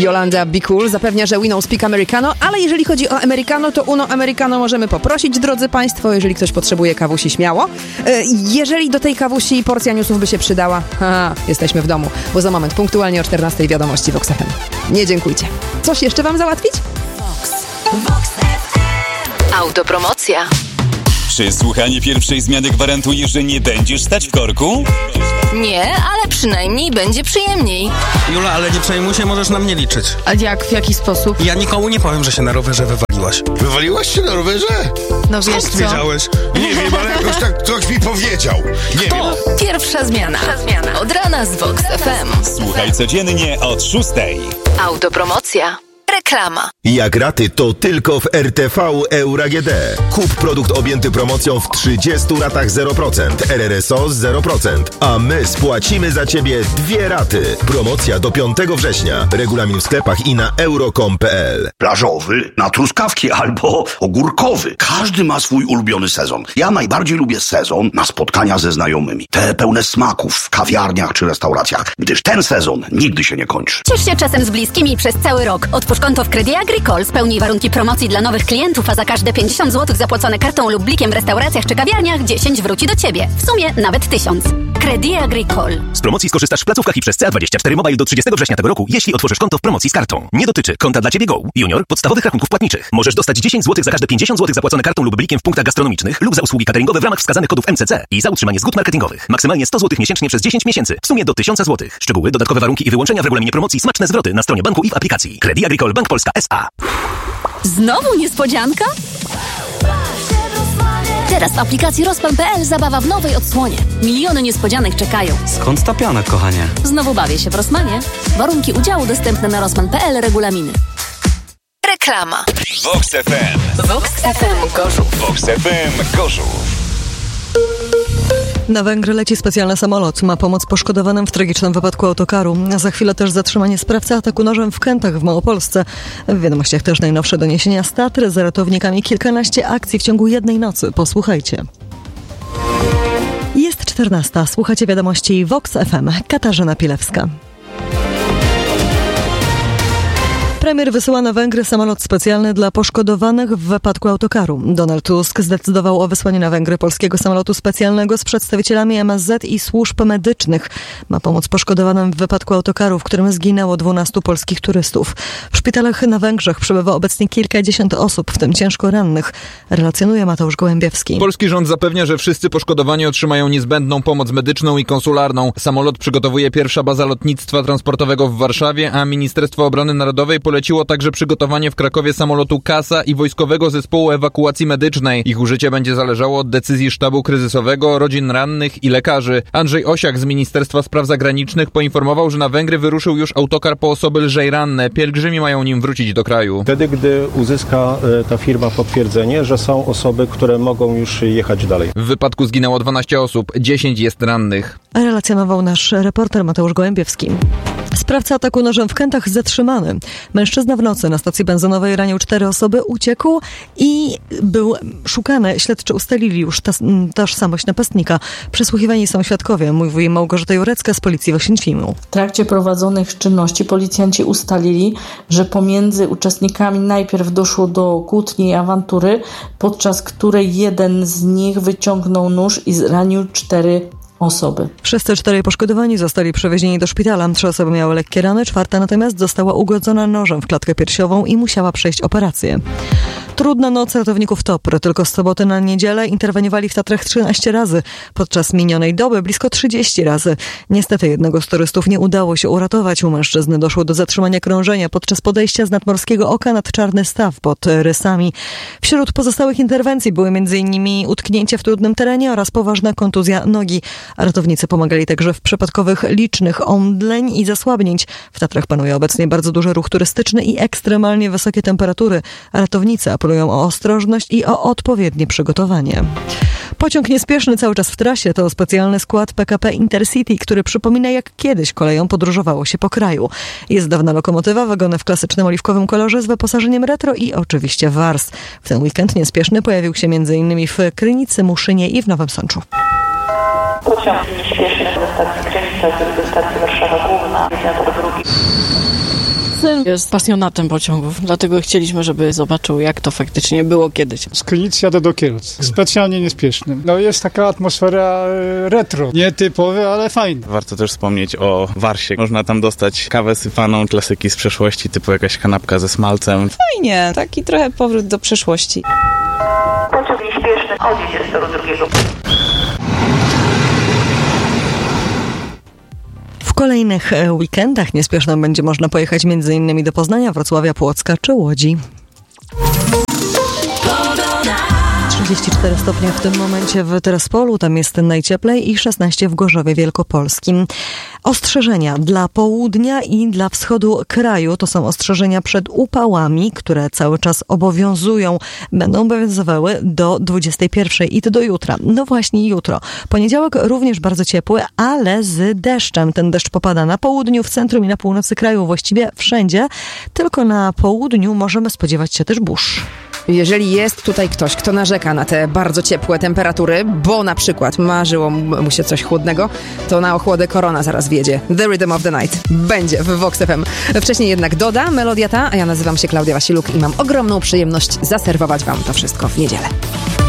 Yolanda Be Cool zapewnia, że we don't speak Americano, ale jeżeli chodzi o Americano, to Uno Americano możemy poprosić, drodzy Państwo, jeżeli ktoś potrzebuje kawusi, śmiało. Jeżeli do tej kawusi porcja newsów by się przydała, jesteśmy w domu, bo za moment punktualnie o 14:00 wiadomości Vox FM. Nie dziękujcie. Coś jeszcze Wam załatwić? Vox FM. Autopromocja. Czy słuchanie pierwszej zmiany gwarantuje, że nie będziesz stać w korku? Nie, ale przynajmniej będzie przyjemniej. Jula, ale nie przejmuj się, możesz na mnie liczyć. A jak, w jaki sposób? Ja nikomu nie powiem, że się na rowerze wywaliłaś. Wywaliłaś się na rowerze? No wiesz co? Wiedziałeś? Nie wiem, ale jakoś tak ktoś mi powiedział. Nie wiem. Pierwsza zmiana. Od rana z Vox FM. Słuchaj codziennie od 6:00. Autopromocja. Reklama. Jak raty, to tylko w RTV Euro AGD. Kup produkt objęty promocją w 30 ratach 0%, RRSO 0%, a my spłacimy za Ciebie 2 raty. Promocja do 5 września. Regulamin w sklepach i na euro.com.pl. Plażowy, na truskawki albo ogórkowy. Każdy ma swój ulubiony sezon. Ja najbardziej lubię sezon na spotkania ze znajomymi. Te pełne smaków w kawiarniach czy restauracjach, gdyż ten sezon nigdy się nie kończy. Ciesz się czasem z bliskimi przez cały rok. Otwórz konto w Credit Agricole, spełnij warunki promocji dla nowych klientów, a za każde 50 zł zapłacone kartą lub blikiem w restauracjach czy kawiarniach 10 wróci do Ciebie. W sumie nawet 1000. Credit Agricole. Z promocji skorzystasz w placówkach i przez CA24 Mobile do 30 września tego roku, jeśli otworzysz konto w promocji z kartą. Nie dotyczy konta dla Ciebie Go, Junior, podstawowych rachunków płatniczych. Możesz dostać 10 zł za każde 50 zł zapłacone kartą lub blikiem w punktach gastronomicznych lub za usługi cateringowe w ramach wskazanych kodów MCC i za utrzymanie zgód marketingowych. Maksymalnie 100 zł miesięcznie przez 10 miesięcy. W sumie do 1000 zł. Szczegóły, dodatkowe warunki i wyłączenia w regulaminie promocji, smaczne zwroty na stronie banku i w aplikacji. Credit Agricole Bank Polska S.A. Znowu niespodzianka? Teraz w aplikacji Rospan.pl zabawa w nowej odsłonie. Miliony niespodzianek czekają. Skąd ta piana, kochanie? Znowu bawię się w Rosmanie. Warunki udziału dostępne na Rospan.pl, regulaminy. Reklama. Vox FM. Vox FM Gorzów. Vox FM Gorzów. Na Węgry leci specjalny samolot. Ma pomóc poszkodowanym w tragicznym wypadku autokaru. Za chwilę też zatrzymanie sprawcy ataku nożem w Kętach w Małopolsce. W wiadomościach też najnowsze doniesienia z Tatry. Za ratownikami kilkanaście akcji w ciągu jednej nocy. Posłuchajcie. Jest 14. Słuchacie wiadomości Vox FM. Katarzyna Pilewska. Premier wysyła na Węgry samolot specjalny dla poszkodowanych w wypadku autokaru. Donald Tusk zdecydował o wysłaniu na Węgry polskiego samolotu specjalnego z przedstawicielami MSZ i służb medycznych. Ma pomóc poszkodowanym w wypadku autokaru, w którym zginęło 12 polskich turystów. W szpitalach na Węgrzech przebywa obecnie kilkadziesiąt osób, w tym ciężko rannych. Relacjonuje Mateusz Gołębiewski. Polski rząd zapewnia, że wszyscy poszkodowani otrzymają niezbędną pomoc medyczną i konsularną. Samolot przygotowuje pierwsza baza lotnictwa transportowego w Warszawie, a Ministerstwo Obrony Narodowej poleciło także przygotowanie w Krakowie samolotu KASA i Wojskowego Zespołu Ewakuacji Medycznej. Ich użycie będzie zależało od decyzji sztabu kryzysowego, rodzin rannych i lekarzy. Andrzej Osiak z Ministerstwa Spraw Zagranicznych poinformował, że na Węgry wyruszył już autokar po osoby lżej ranne. Pielgrzymi mają nim wrócić do kraju. Wtedy, gdy uzyska ta firma potwierdzenie, że są osoby, które mogą już jechać dalej. W wypadku zginęło 12 osób, 10 jest rannych. Relacjonował nasz reporter Mateusz Gołębiewski. Sprawca ataku nożem w Kętach zatrzymany. Mężczyzna w nocy na stacji benzynowej ranił 4 osoby, uciekł i był szukany. Śledczy ustalili już tożsamość napastnika. Przesłuchiwani są świadkowie, mówi Małgorzata Jurecka z policji w Oświęcimiu. W trakcie prowadzonych czynności policjanci ustalili, że pomiędzy uczestnikami najpierw doszło do kłótni i awantury, podczas której jeden z nich wyciągnął nóż i zranił 4 osoby. Wszyscy 4 poszkodowani zostali przewiezieni do szpitala. 3 osoby miały lekkie rany, 4 natomiast została ugodzona nożem w klatkę piersiową i musiała przejść operację. Trudna noc ratowników TOPR. Tylko z soboty na niedzielę interweniowali w Tatrach 13 razy. Podczas minionej doby blisko 30 razy. Niestety jednego z turystów nie udało się uratować. U mężczyzny doszło do zatrzymania krążenia podczas podejścia z nadmorskiego oka nad Czarny Staw pod Rysami. Wśród pozostałych interwencji były m.in. utknięcie w trudnym terenie oraz poważna kontuzja nogi. Ratownicy pomagali także w przypadkowych licznych omdleń i zasłabnięć. W Tatrach panuje obecnie bardzo duży ruch turystyczny i ekstremalnie wysokie temperatury. Ratownicy apelują o ostrożność i o odpowiednie przygotowanie. Pociąg niespieszny cały czas w trasie to specjalny skład PKP Intercity, który przypomina jak kiedyś koleją podróżowało się po kraju. Jest dawna lokomotywa, wagony w klasycznym oliwkowym kolorze z wyposażeniem retro i oczywiście wars. W ten weekend niespieszny pojawił się m.in. w Krynicy, Muszynie i w Nowym Sączu. Pociąg nieśpieszny do stacji Krynica, do stacji Warszawa Główna, do drugi. syn jest pasjonatem pociągów, dlatego chcieliśmy, żeby zobaczył, jak to faktycznie było kiedyś. Z Krynic jadę do Kielc, specjalnie niespiesznym. No jest taka atmosfera retro, nietypowa, ale fajna. Warto też wspomnieć o Warsie. Można tam dostać kawę syfaną, klasyki z przeszłości, typu jakaś kanapka ze smalcem. Fajnie, taki trochę powrót do przeszłości. Pociąg nieśpieszny odjedzie z toru drugiego. W kolejnych weekendach niespieszno będzie można pojechać m.in. do Poznania, Wrocławia, Płocka czy Łodzi. 34 stopnie w tym momencie w Tyraspolu, tam jest najcieplej, i 16 w Gorzowie Wielkopolskim. Ostrzeżenia dla południa i dla wschodu kraju to są ostrzeżenia przed upałami, które cały czas obowiązują. Będą obowiązywały do 21 i to do jutra. No właśnie jutro. Poniedziałek również bardzo ciepły, ale z deszczem. Ten deszcz popada na południu, w centrum i na północy kraju, właściwie wszędzie. Tylko na południu możemy spodziewać się też burz. Jeżeli jest tutaj ktoś, kto narzeka na te bardzo ciepłe temperatury, bo na przykład marzyło mu się coś chłodnego, to na ochłodę Korona zaraz wjedzie. The Rhythm of the Night będzie w Vox FM. Wcześniej jednak doda melodia ta, a ja nazywam się Klaudia Wasiluk i mam ogromną przyjemność zaserwować wam to wszystko w niedzielę.